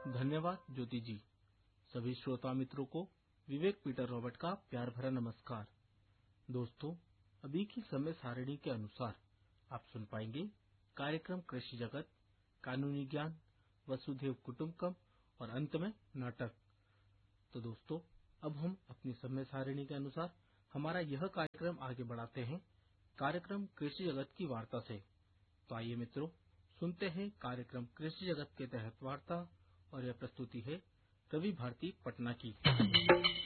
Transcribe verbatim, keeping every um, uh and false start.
धन्यवाद ज्योति जी। सभी श्रोता मित्रों को विवेक पीटर रॉबर्ट का प्यार भरा नमस्कार। दोस्तों, अभी की समय सारिणी के अनुसार आप सुन पाएंगे कार्यक्रम कृषि जगत, कानूनी ज्ञान, वसुधैव कुटुंबकम और अंत में नाटक। तो दोस्तों, अब हम अपनी समय सारिणी के अनुसार हमारा यह कार्यक्रम आगे बढ़ाते हैं कार्यक्रम कृषि जगत की वार्ता से। तो आइए मित्रों, सुनते हैं कार्यक्रम कृषि जगत के तहत वार्ता, और यह प्रस्तुति है रवि भारती पटना की।